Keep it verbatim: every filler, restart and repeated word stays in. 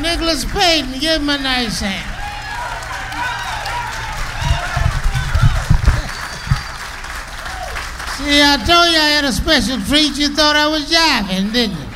Nicholas Payton, give him a nice hand. See, I told you I had a special treat. You thought I was jiving, didn't you?